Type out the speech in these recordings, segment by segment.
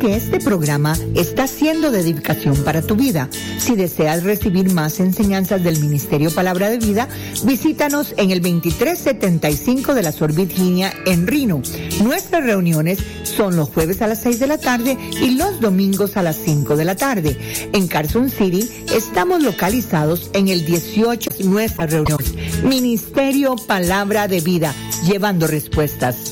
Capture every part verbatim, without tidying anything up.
que este programa está siendo de edificación para tu vida. Si deseas recibir más enseñanzas del Ministerio Palabra de Vida, visítanos en el veintitrés setenta y cinco de la Sor Virginia en Reno. Nuestras reuniones son los jueves a las seis de la tarde y los domingos a las cinco de la tarde. En Carson City estamos localizados en el dieciocho. Nuestras reuniones, Ministerio Palabra de Vida, llevando respuestas.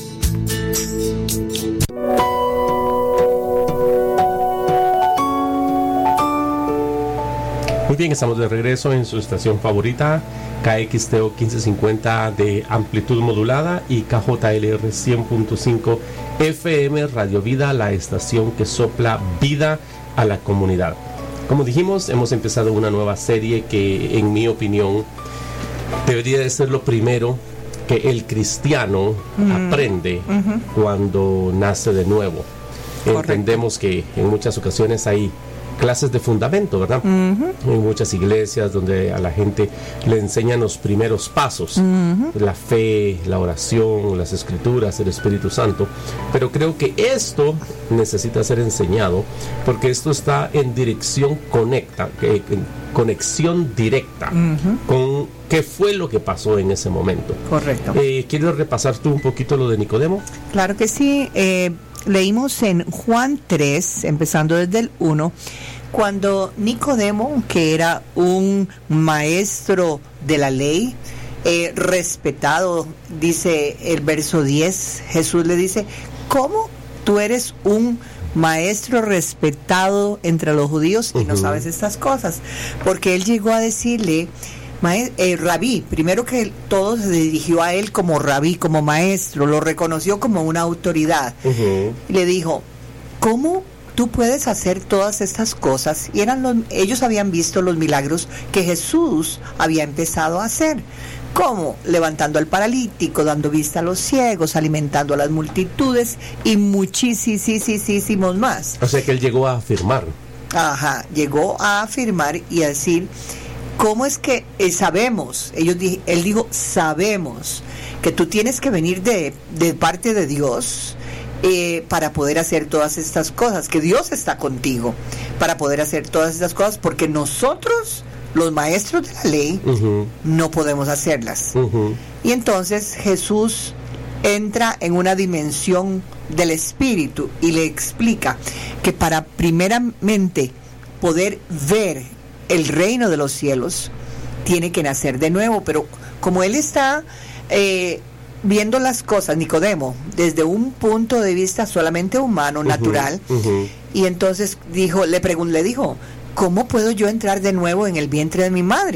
Muy bien, estamos de regreso en su estación favorita, K X T O quince cincuenta de amplitud modulada y K J L R cien punto cinco F M Radio Vida, la estación que sopla vida a la comunidad. Como dijimos, hemos empezado una nueva serie que, en mi opinión, debería de ser lo primero que el cristiano mm. aprende uh-huh. cuando nace de nuevo. Correcto. Entendemos que en muchas ocasiones hay clases de fundamento, ¿verdad? Uh-huh. En muchas iglesias donde a la gente le enseñan los primeros pasos, uh-huh. la fe, la oración, las escrituras, el Espíritu Santo, pero creo que esto necesita ser enseñado porque esto está en dirección conecta, eh, en conexión directa uh-huh. con qué fue lo que pasó en ese momento. Correcto. Eh, ¿Quieres repasar tú un poquito lo de Nicodemo? Claro que sí. Eh, leímos en Juan tres, empezando desde el uno, cuando Nicodemo, que era un maestro de la ley, eh, respetado, dice el verso diez, Jesús le dice, ¿cómo tú eres un maestro respetado entre los judíos y uh-huh. no sabes estas cosas? Porque él llegó a decirle, Maest- eh, rabí, primero que todo se dirigió a él como rabí, como maestro, lo reconoció como una autoridad. Uh-huh. Y le dijo, ¿cómo tú puedes hacer todas estas cosas? Y eran los, ellos habían visto los milagros que Jesús había empezado a hacer. ¿Cómo? Levantando al paralítico, dando vista a los ciegos, alimentando a las multitudes y muchísimos más. O sea que él llegó a afirmar. Ajá, llegó a afirmar y a decir, ¿cómo es que eh, sabemos? Ellos di- él dijo, sabemos que tú tienes que venir de, de parte de Dios eh, para poder hacer todas estas cosas, que Dios está contigo para poder hacer todas estas cosas, porque nosotros, los maestros de la ley, uh-huh. no podemos hacerlas. Uh-huh. Y entonces Jesús entra en una dimensión del Espíritu y le explica que para primeramente poder ver el reino de los cielos, tiene que nacer de nuevo. Pero como él está eh, viendo las cosas, Nicodemo, desde un punto de vista solamente humano, uh-huh, natural, uh-huh. y entonces dijo, le preguntó, le dijo, ¿cómo puedo yo entrar de nuevo en el vientre de mi madre?